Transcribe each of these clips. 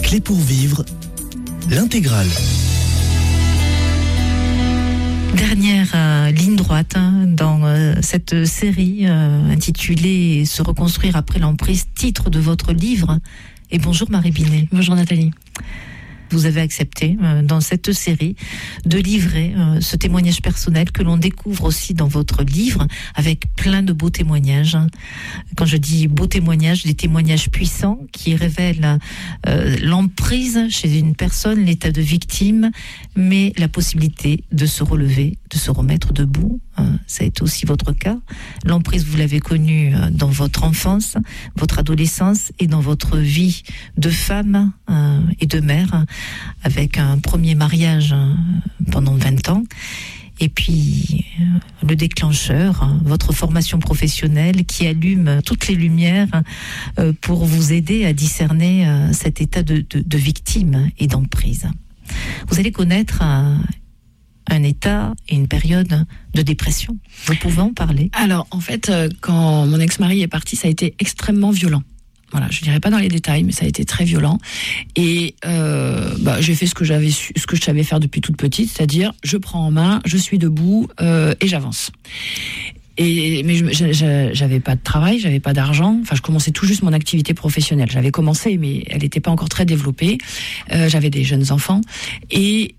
Clé pour vivre, l'intégrale. Dernière ligne droite dans cette série intitulée « Se reconstruire après l'emprise », titre de votre livre. Et bonjour Marie Binet. Bonjour Nathalie. Vous avez accepté dans cette série de livrer ce témoignage personnel que l'on découvre aussi dans votre livre avec plein de beaux témoignages. Quand je dis beaux témoignages, des témoignages puissants qui révèlent l'emprise chez une personne, l'état de victime, mais la possibilité de se relever, de se remettre debout. Ça a été aussi votre cas. L'emprise, vous l'avez connue dans votre enfance, votre adolescence et dans votre vie de femme et de mère, avec un premier mariage pendant 20 ans. Et puis, le déclencheur, votre formation professionnelle qui allume toutes les lumières pour vous aider à discerner cet état de victime et d'emprise. Vous allez connaître un état et une période de dépression. Vous pouvez en parler? Alors, en fait, quand mon ex-mari est parti, ça a été extrêmement violent. Voilà, je dirais pas dans les détails, mais ça a été très violent. Et j'ai fait ce que je savais faire depuis toute petite, c'est-à-dire je prends en main, je suis debout et j'avance. Mais j'avais pas de travail, j'avais pas d'argent. Enfin, je commençais tout juste mon activité professionnelle. J'avais commencé, mais elle n'était pas encore très développée. J'avais des jeunes enfants. Et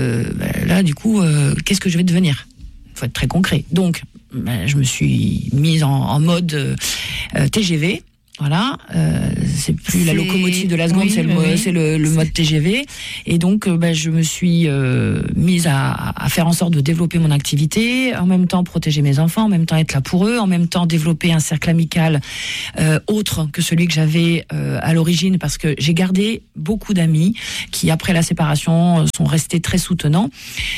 là, du coup, qu'est-ce que je vais devenir ? Faut être très concret. Donc, je me suis mise en mode TGV. Voilà, c'est plus la locomotive de la seconde, oui, c'est le mode TGV. Et donc, je me suis mise à faire en sorte de développer mon activité, en même temps protéger mes enfants, en même temps être là pour eux, en même temps développer un cercle amical autre que celui que j'avais à l'origine, parce que j'ai gardé beaucoup d'amis qui, après la séparation, sont restés très soutenants.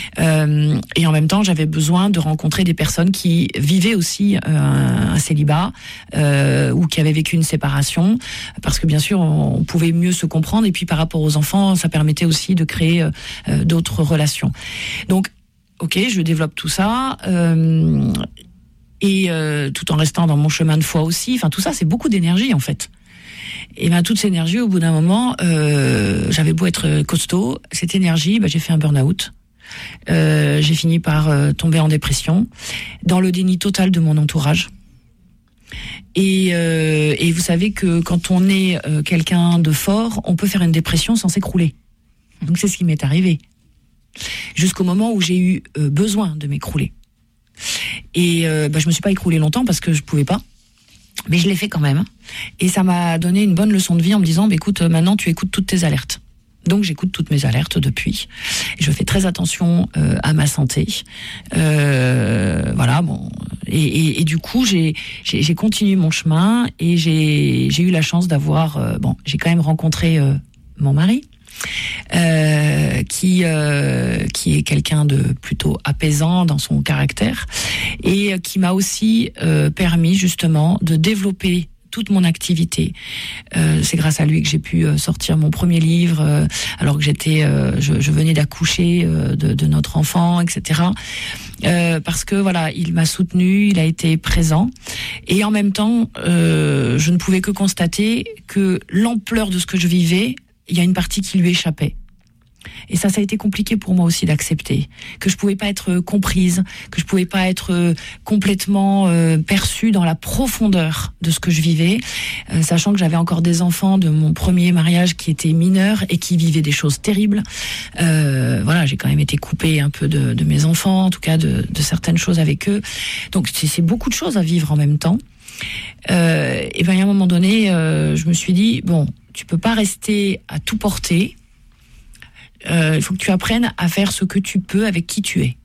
Et en même temps, j'avais besoin de rencontrer des personnes qui vivaient aussi un célibat ou qui avaient vécu une séparation, parce que bien sûr on pouvait mieux se comprendre, et puis par rapport aux enfants ça permettait aussi de créer d'autres relations. Donc ok, je développe tout ça et tout en restant dans mon chemin de foi aussi. Enfin, tout ça c'est beaucoup d'énergie en fait. Et toute cette énergie, au bout d'un moment, j'avais beau être costaud, cette énergie, j'ai fait un burn-out. J'ai fini par tomber en dépression, dans le déni total de mon entourage. Et vous savez que quand on est quelqu'un de fort, on peut faire une dépression sans s'écrouler. Donc c'est ce qui m'est arrivé. Jusqu'au moment où j'ai eu besoin de m'écrouler. Et je me suis pas écroulée longtemps parce que je pouvais pas. Mais je l'ai fait quand même. Et ça m'a donné une bonne leçon de vie en me disant, écoute, maintenant tu écoutes toutes tes alertes. Donc j'écoute toutes mes alertes depuis. Et je fais très attention à ma santé. Voilà, bon. Et du coup, j'ai continué mon chemin et j'ai eu la chance d'avoir... j'ai quand même rencontré mon mari, qui est quelqu'un de plutôt apaisant dans son caractère et qui m'a aussi permis justement de développer toute mon activité. C'est grâce à lui que j'ai pu sortir mon premier livre, alors que je venais d'accoucher de notre enfant, etc. Parce que voilà, il m'a soutenue, il a été présent, et en même temps, je ne pouvais que constater que l'ampleur de ce que je vivais, il y a une partie qui lui échappait. Et ça a été compliqué pour moi aussi d'accepter que je pouvais pas être comprise, que je pouvais pas être complètement perçue dans la profondeur de ce que je vivais, sachant que j'avais encore des enfants de mon premier mariage qui étaient mineurs et qui vivaient des choses terribles. Voilà, j'ai quand même été coupée un peu de mes enfants, en tout cas de certaines choses avec eux. Donc c'est beaucoup de choses à vivre en même temps. Et à un moment donné, je me suis dit, bon, tu peux pas rester à tout porter. Il faut que tu apprennes à faire ce que tu peux avec qui tu es.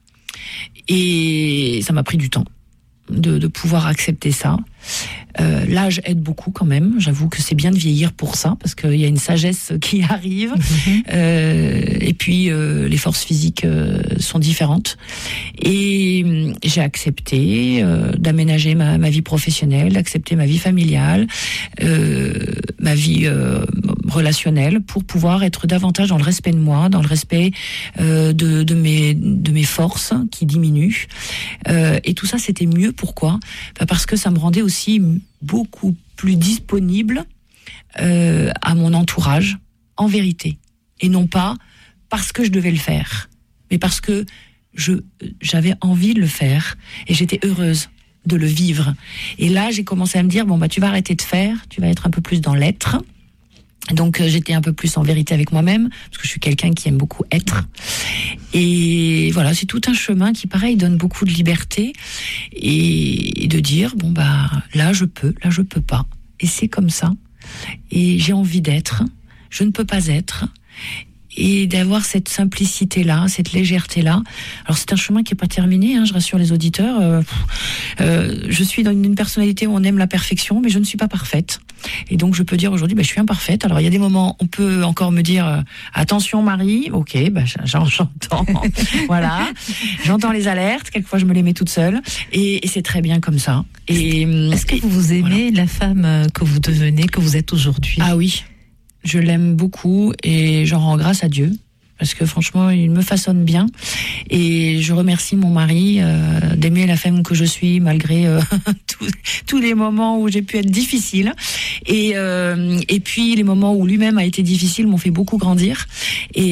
Et ça m'a pris du temps de pouvoir accepter ça. L'âge aide beaucoup quand même. J'avoue que c'est bien de vieillir pour ça, parce qu'il y a une sagesse qui arrive. Et puis les forces physiques sont différentes. Et j'ai accepté d'aménager ma vie professionnelle, d'accepter ma vie familiale, ma vie relationnelle, pour pouvoir être davantage dans le respect de moi, dans le respect de mes forces qui diminuent. Et tout ça, c'était mieux. Pourquoi ? Parce que ça me rendait aussi beaucoup plus disponible à mon entourage, en vérité. Et non pas parce que je devais le faire, mais parce que j'avais envie de le faire et j'étais heureuse de le vivre. Et là, j'ai commencé à me dire, tu vas arrêter de faire, tu vas être un peu plus dans l'être. Donc j'étais un peu plus en vérité avec moi-même, parce que je suis quelqu'un qui aime beaucoup être. Et voilà, c'est tout un chemin qui, pareil, donne beaucoup de liberté et de dire, là je peux pas. Et c'est comme ça. Et j'ai envie d'être, je ne peux pas être. Et d'avoir cette simplicité-là, cette légèreté-là. Alors c'est un chemin qui n'est pas terminé, je rassure les auditeurs. Je suis dans une personnalité où on aime la perfection, mais je ne suis pas parfaite. Et donc je peux dire aujourd'hui, je suis imparfaite. Alors il y a des moments, on peut encore me dire attention Marie, ok, j'entends, voilà, j'entends les alertes. Quelquefois je me les mets toute seule, et c'est très bien comme ça. Est-ce que vous aimez la femme que vous devenez, que vous êtes aujourd'hui? Ah oui. Je l'aime beaucoup et j'en rends grâce à Dieu parce que franchement, il me façonne bien et je remercie mon mari d'aimer la femme que je suis malgré tous les moments où j'ai pu être difficile et puis les moments où lui-même a été difficile m'ont fait beaucoup grandir et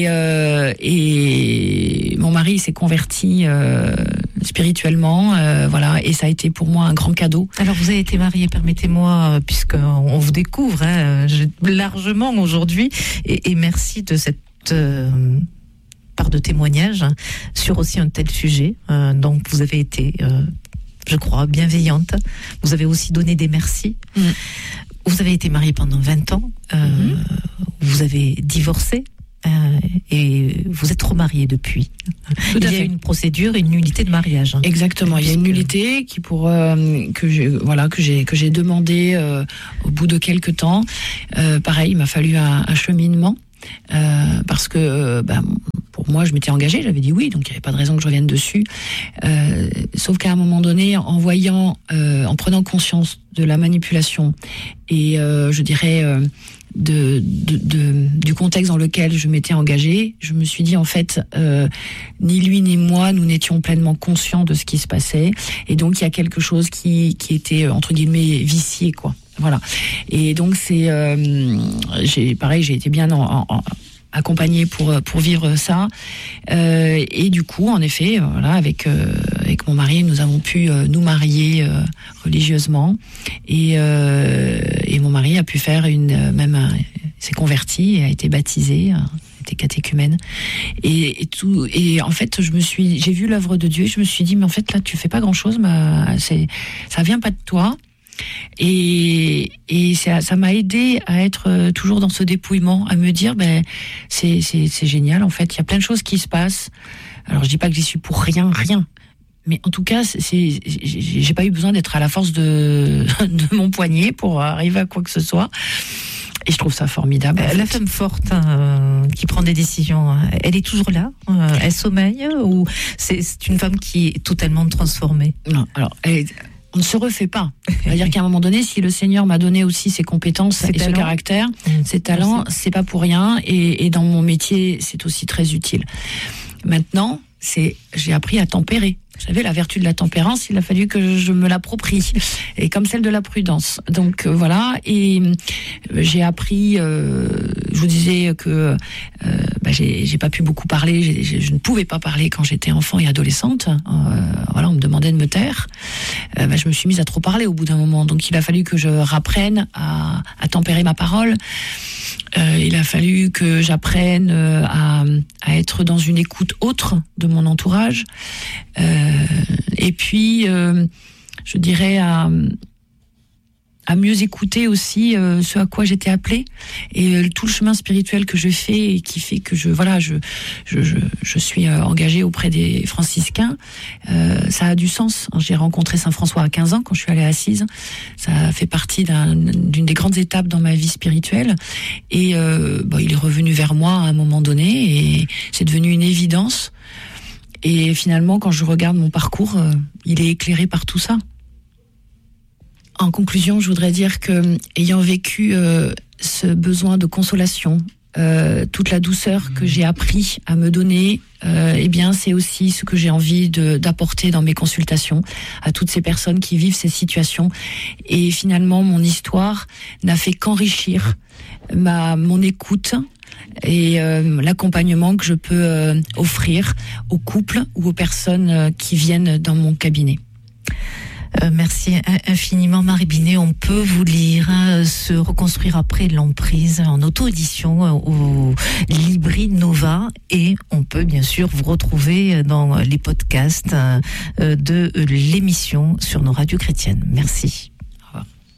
mon mari s'est converti spirituellement, voilà, et ça a été pour moi un grand cadeau. Alors vous avez été mariée, permettez-moi, puisqu'on vous découvre largement aujourd'hui, et merci de cette part de témoignage sur aussi un tel sujet. Donc vous avez été, je crois, bienveillante. Vous avez aussi donné des merci. Vous avez été mariée pendant 20 ans. Vous avez divorcé. Et vous êtes remarié depuis. Il y a une procédure et une nullité de mariage. Exactement. Il y a une nullité qui que j'ai demandé au bout de quelques temps. Pareil, il m'a fallu un cheminement parce que pour moi, je m'étais engagée, j'avais dit oui, donc il n'y avait pas de raison que je revienne dessus. Sauf qu'à un moment donné, en prenant conscience de la manipulation et je dirais du contexte dans lequel je m'étais engagée, je me suis dit en fait ni lui ni moi nous n'étions pleinement conscients de ce qui se passait et donc il y a quelque chose qui était entre guillemets vicié quoi. Voilà. Et donc j'ai été bien accompagnée pour vivre ça et du coup en effet voilà avec mon mari nous avons pu nous marier religieusement et mon mari a pu faire s'est converti et a été baptisé, était catéchumène et en fait j'ai vu l'œuvre de Dieu et je me suis dit mais en fait là tu fais pas grand chose, ça vient pas de toi. Et ça m'a aidé à être toujours dans ce dépouillement, à me dire c'est génial en fait, il y a plein de choses qui se passent. Alors je dis pas que j'y suis pour rien, mais en tout cas j'ai pas eu besoin d'être à la force de mon poignet pour arriver à quoi que ce soit. Et je trouve ça formidable. La femme forte qui prend des décisions, elle est toujours là, elle sommeille ou c'est une femme qui est totalement transformée? Non, alors on ne se refait pas. C'est-à-dire qu'à un moment donné, si le Seigneur m'a donné aussi ses compétences et ce caractère, ses talents, c'est pas pour rien. Et dans mon métier, c'est aussi très utile. Maintenant, j'ai appris à tempérer. J'avais la vertu de la tempérance, il a fallu que je me l'approprie, et comme celle de la prudence. Donc voilà, et j'ai appris, je vous disais que j'ai pas pu beaucoup parler, je ne pouvais pas parler quand j'étais enfant et adolescente. Voilà, on me demandait de me taire. Je me suis mise à trop parler au bout d'un moment, donc il a fallu que je rapprenne à tempérer ma parole. Il a fallu que j'apprenne à être dans une écoute autre de mon entourage. Et puis, je dirais à mieux écouter aussi ce à quoi j'étais appelée et tout le chemin spirituel que je fais et qui fait que je suis engagée auprès des franciscains. Ça a du sens. J'ai rencontré Saint François à 15 ans quand je suis allée à Assise. Ça fait partie d'une des grandes étapes dans ma vie spirituelle et il est revenu vers moi à un moment donné et c'est devenu une évidence. Et finalement, quand je regarde mon parcours, il est éclairé par tout ça. En conclusion, je voudrais dire que, ayant vécu ce besoin de consolation, toute la douceur que j'ai appris à me donner, eh bien, c'est aussi ce que j'ai envie d'apporter dans mes consultations à toutes ces personnes qui vivent ces situations. Et finalement, mon histoire n'a fait qu'enrichir mon écoute et l'accompagnement que je peux offrir aux couples ou aux personnes qui viennent dans mon cabinet. Merci infiniment Marie Binet. On peut vous lire Se reconstruire après l'emprise en auto-édition au Libri Nova, et on peut bien sûr vous retrouver dans les podcasts de l'émission sur nos radios chrétiennes. Merci.